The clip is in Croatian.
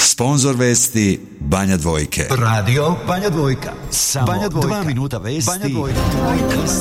Sponzor vesti Banja Dvojke. Radio Banja Dvojka. Samo Banja Dvojka. 2 minuta vesti. Banja Dvojka.